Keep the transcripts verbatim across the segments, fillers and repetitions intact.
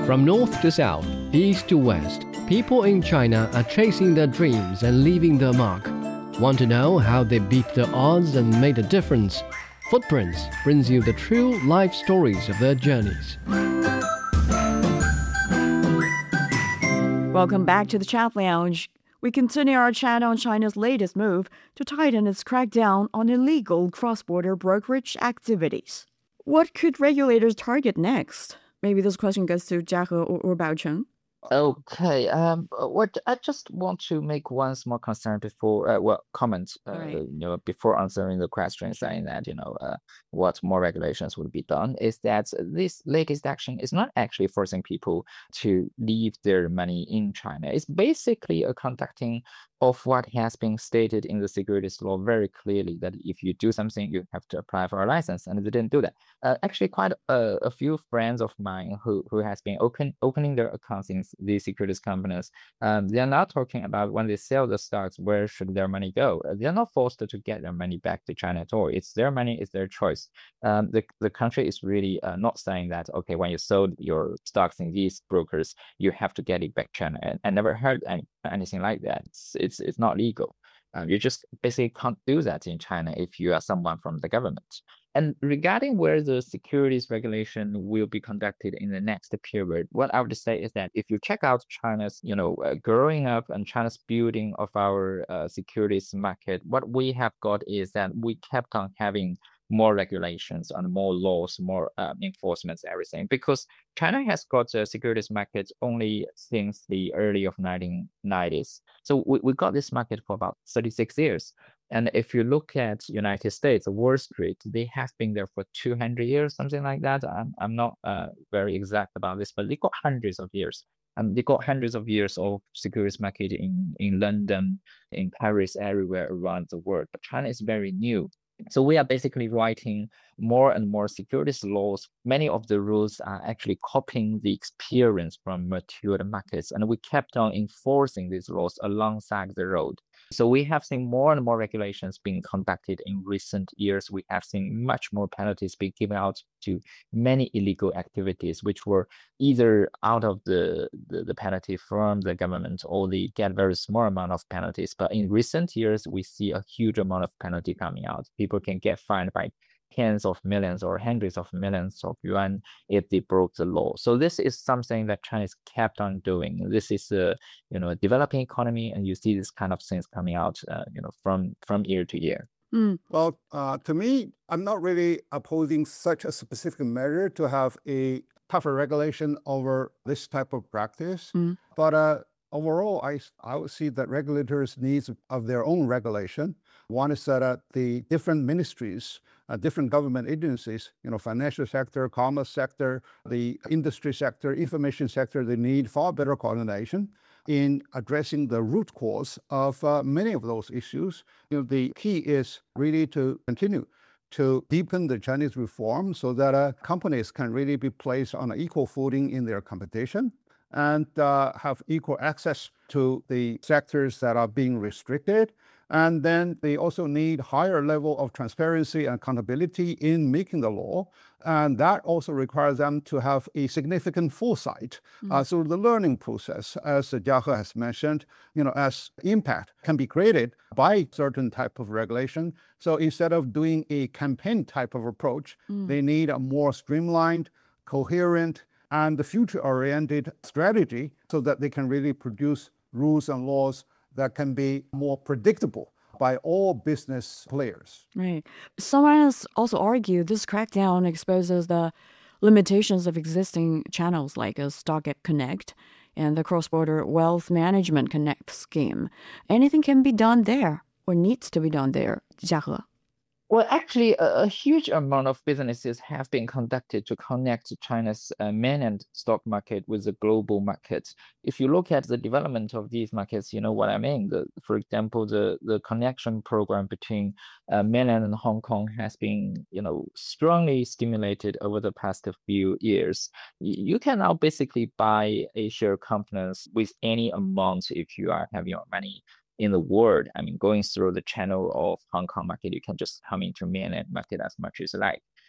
From north to south, east to west, people in China are chasing their dreams and leaving their mark. Want to know how they beat the odds and made a difference? Footprints brings you the true life stories of their journeys. Welcome back to the Chat Lounge. We continue our chat on China's latest move to tighten its crackdown on illegal cross-border brokerage activities. What could regulators target next? Maybe this question goes to Jia He or, or Baocheng. Okay. Um. uh, What I just want to make one small concern before, uh, well, comment. Uh, Right. you know, before answering the question, saying that you know, uh, what more regulations would be done is that this latest action is not actually forcing people to leave their money in China. It's basically a conducting of what has been stated in the securities law very clearly that if you do something, you have to apply for a license, and they didn't do that. Uh, actually, quite a, a few friends of mine who who has been open opening their accounts in these securities companies, um, they are not talking about when they sell the stocks, where should their money go. Uh, They are not forced to get their money back to China at all. It's their money, it's their choice. Um, the the country is really uh, not saying that okay, when you sold your stocks in these brokers, you have to get it back China. And I never heard any, anything like that. It's it's it's not legal. Um, you just basically can't do that in China if you are someone from the government. And regarding where the securities regulation will be conducted in the next period, what I would say is that if you check out China's, you know, uh, growing up and China's building of our uh, securities market, what we have got is that we kept on having more regulations and more laws, more um, enforcements, everything, because China has got a securities market only since the early of nineteen nineties. So we, we got this market for about thirty-six years. And if you look at United States, Wall Street, they have been there for two hundred years, something like that. I'm, I'm not uh, very exact about this, but they got hundreds of years. Um, they got hundreds of years of securities market in, in London, in Paris, everywhere around the world. But China is very new. So we are basically writing more and more securities laws. Many of the rules are actually copying the experience from mature markets, and we kept on enforcing these laws alongside the road. So we have seen more and more regulations being conducted in recent years. We have seen much more penalties being given out to many illegal activities, which were either out of the, the, the penalty from the government, or they get very small amount of penalties. But in recent years, we see a huge amount of penalty coming out. People can get fined by tens of millions or hundreds of millions of yuan if they broke the law. So this is something that China has kept on doing. This is a you know a developing economy, and you see this kind of things coming out uh, you know from from year to year. Mm. Well, uh, to me, I'm not really opposing such a specific measure to have a tougher regulation over this type of practice. Mm. But uh, overall, I, I would see that regulators needs of their own regulation. One is that uh, the different ministries, uh, different government agencies, you know, financial sector, commerce sector, the industry sector, information sector, they need far better coordination in addressing the root cause of uh, many of those issues. You know, the key is really to continue to deepen the Chinese reform so that uh, companies can really be placed on an equal footing in their competition and uh, have equal access to the sectors that are being restricted. And then they also need higher level of transparency and accountability in making the law. And that also requires them to have a significant foresight. Mm. Uh, so the learning process, as Jia He has mentioned, you know, as impact can be created by certain type of regulation. So instead of doing a campaign type of approach, Mm. they need a more streamlined, coherent, and the future-oriented strategy so that they can really produce rules and laws that can be more predictable by all business players. Right. Someone has also argued this crackdown exposes the limitations of existing channels like a StockX Connect and the cross-border wealth management Connect scheme. Anything can be done there or needs to be done there, Jia He? Well, actually, a, a huge amount of businesses have been conducted to connect China's uh, mainland stock market with the global market. If you look at the development of these markets, you know what I mean. The, for example, the, the connection program between uh, mainland and Hong Kong has been, you know, strongly stimulated over the past few years. Y- You can now basically buy a share companies with any amount if you are having your money in the world. I mean, going through the channel of Hong Kong market, you can just come into mainland market as much as you like.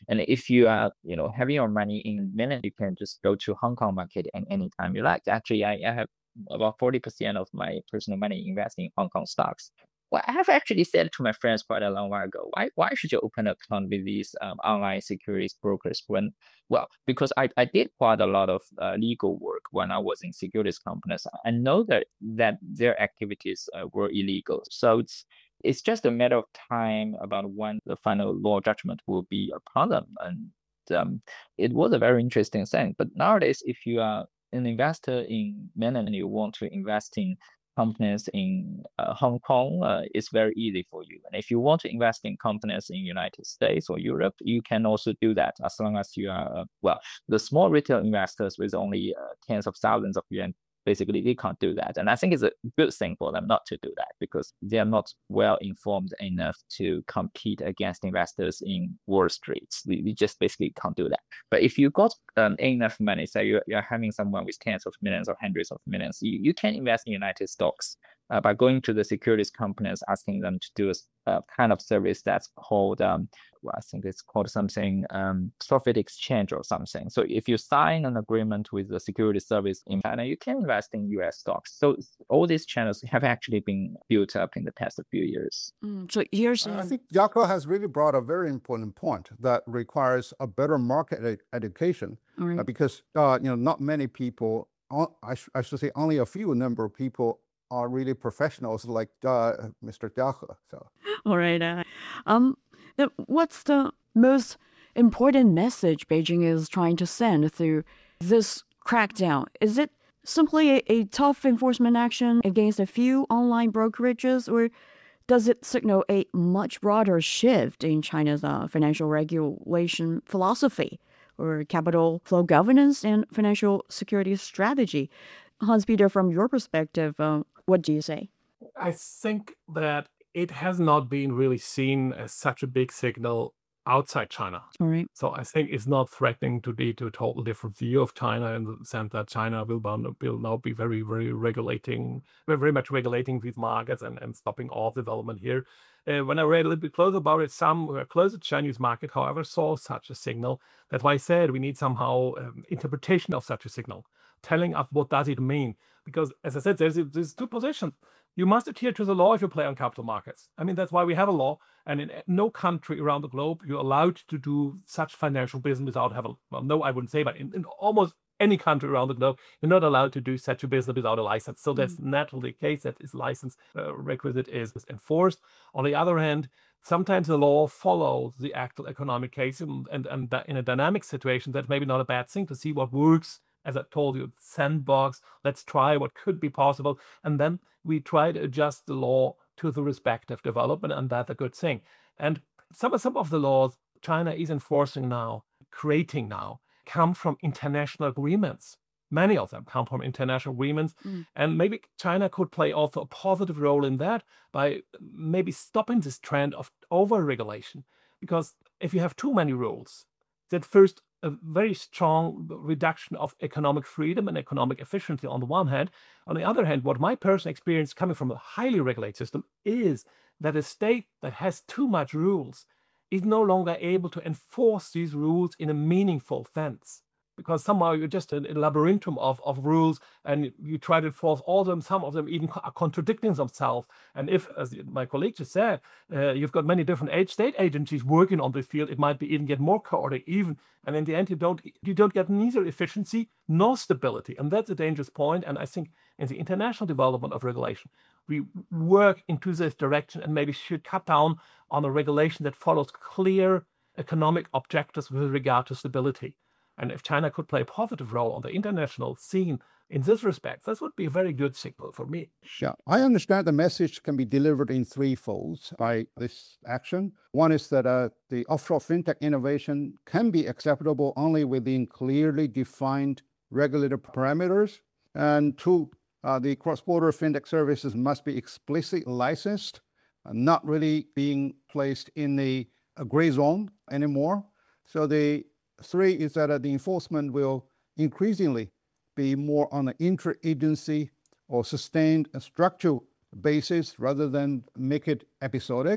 And if you are, you know, having your money in mainland, you can just go to Hong Kong market and anytime you like. Actually, I, I have about forty percent of my personal money investing in Hong Kong stocks. Well, I have actually said to my friends quite a long while ago, why why should you open an account with these um, online securities brokers when, well, because I, I did quite a lot of uh, legal work when I was in securities companies. I know that that their activities uh, were illegal. So it's it's just a matter of time about when the final law judgment will be upon them. And um, it was a very interesting thing. But nowadays, if you are an investor in mainland and you want to invest in companies in uh, Hong Kong, uh, it's very easy for you. And if you want to invest in companies in United States or Europe, you can also do that as long as you are, uh, well, the small retail investors with only uh, tens of thousands of yuan, basically they can't do that. And I think it's a good thing for them not to do that because they are not well informed enough to compete against investors in Wall Street. We, we just basically can't do that. But if you got um, enough money, say you're, you're having someone with tens of millions or hundreds of millions, you, you can invest in United stocks uh, by going to the securities companies, asking them to do a, a kind of service that's called, um, well, I think it's called something, um, profit exchange or something. So if you sign an agreement with the security service in China, you can invest in U S stocks. So all these channels have actually been built up in the past few years. Mm, so you're I saying, think Jaco has really brought a very important point that requires a better market ed- education all right. uh, because uh, you know not many people, uh, I, sh- I should say only a few number of people are really professionals like uh, Mister Jaco. So All right. Uh, um, then what's the most important message Beijing is trying to send through this crackdown? Is it simply a, a tough enforcement action against a few online brokerages, or does it signal a much broader shift in China's uh, financial regulation philosophy or capital flow governance and financial security strategy? Hans-Peter, from your perspective, uh, what do you say? I think that it has not been really seen as such a big signal outside China. All right. So I think it's not threatening to lead to a total different view of China in the sense that China will, will now be very, very regulating, very much regulating these markets and, and stopping all development here. Uh, when I read a little bit closer about it, some who are close to the Chinese market, however, saw such a signal. That's why I said we need somehow um, interpretation of such a signal, telling us what does it mean. Because as I said, there's, there's two positions. You must adhere to the law if you play on capital markets. I mean, that's why we have a law. And in no country around the globe, you're allowed to do such financial business without having, well, no, I wouldn't say, but in, in almost any country around the globe, you're not allowed to do such a business without a license. So that's naturally the case that this license uh, requisite is enforced. On the other hand, sometimes the law follows the actual economic case, and, and, and that in a dynamic situation, that's maybe not a bad thing to see what works. As I told you, sandbox, let's try what could be possible. And then we try to adjust the law to the respective development, and that's a good thing. And some, some of the laws China is enforcing now, creating now, come from international agreements. Many of them come from international agreements. Mm. And maybe China could play also a positive role in that by maybe stopping this trend of over-regulation. Because if you have too many rules, that first a very strong reduction of economic freedom and economic efficiency on the one hand. On the other hand, what my personal experience coming from a highly regulated system is that a state that has too much rules is no longer able to enforce these rules in a meaningful sense. Because somehow you're just a, a labyrinthum of, of rules and you try to enforce all of them. Some of them even are contradicting themselves. And if, as my colleague just said, uh, you've got many different age, state agencies working on this field, it might be even get more chaotic even. And in the end, you don't, you don't get neither efficiency nor stability. And that's a dangerous point. And I think in the international development of regulation, we work into this direction and maybe should cut down on a regulation that follows clear economic objectives with regard to stability. And if China could play a positive role on the international scene in this respect, this would be a very good signal for me. Yeah, I understand the message can be delivered in three folds by this action. One is that uh, the offshore fintech innovation can be acceptable only within clearly defined regulator parameters. And two, uh, the cross-border fintech services must be explicitly licensed, uh, not really being placed in the a gray zone anymore. So the three is that uh, the enforcement will increasingly be more on an interagency or sustained structural basis rather than make it episodic.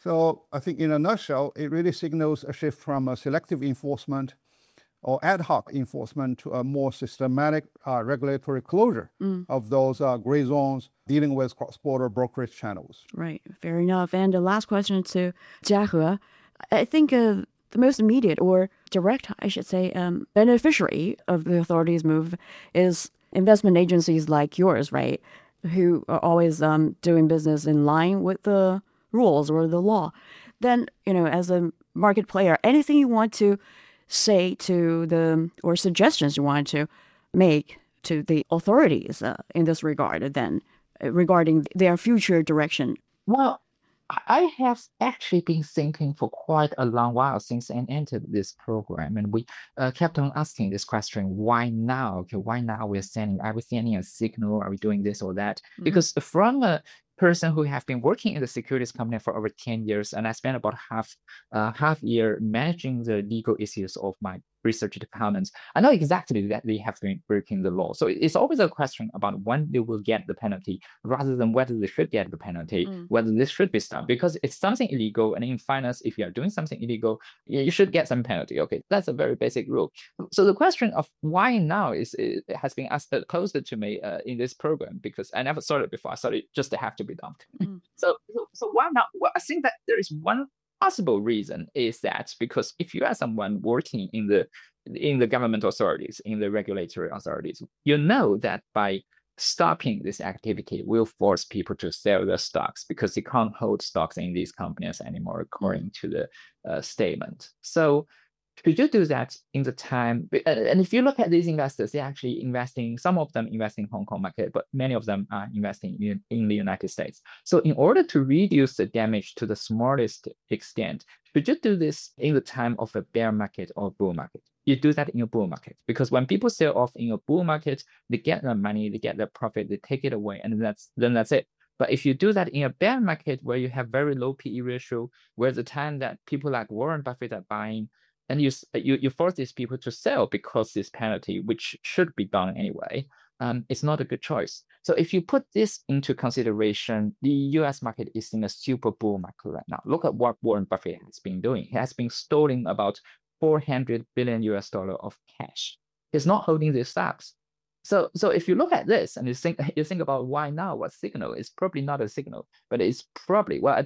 So I think in a nutshell, it really signals a shift from a selective enforcement or ad hoc enforcement to a more systematic uh, regulatory closure Mm. of those uh, gray zones dealing with cross-border brokerage channels. Right, fair enough. And the last question to Jiahe. I think uh, the most immediate or direct, I should say, um, beneficiary of the authorities' move is investment agencies like yours, right? Who are always um, doing business in line with the rules or the law. Then, you know, as a market player, anything you want to say to the, or suggestions you want to make to the authorities uh, in this regard, then uh, regarding their future direction? Well, I I have actually been thinking for quite a long while since I entered this program, and we uh, kept on asking this question: Why now? Okay, why now? We're sending, are we sending a signal? Are we doing this or that? Mhm. Because from a person who have been working in the securities company for over ten years, and I spent about half uh, half year managing the legal issues of my research department, I know exactly that they have been breaking the law. So it's always a question about when they will get the penalty, rather than whether they should get the penalty, Mm. whether this should be stopped. Because it's something illegal, and in finance, if you are doing something illegal, you you should get some penalty. Okay, that's a very basic rule. So the question of why now is it has been asked closer to me uh, in this program, because I never saw it before. I thought it just have to be done. Mm. So, so, so why not? Well, I think that there is one possible reason is that because if you are someone working in the in the government authorities, in the regulatory authorities, you know that by stopping this activity will force people to sell their stocks because they can't hold stocks in these companies anymore, according to the uh, statement. So should you do that in the time? uh, And if you look at these investors, they're actually investing, some of them invest in Hong Kong market, but many of them are investing in, in the United States. So in order to reduce the damage to the smallest extent, should you do this in the time of a bear market or bull market? You do that in a bull market, because when people sell off in a bull market, they get their money, they get their profit, they take it away, and that's then that's it. But if you do that in a bear market where you have very low P E ratio, where the time that people like Warren Buffett are buying, and you s- you you force these people to sell because this penalty, which should be done anyway, um, it's not a good choice. So if you put this into consideration, the U S market is in a super bull market right now. Look at what Warren Buffett has been doing. He has been stealing about four hundred billion U S dollar of cash. He's not holding these stocks. So, so if you look at this and you think you think about why now, what signal, it's probably not a signal, but it's probably, well, I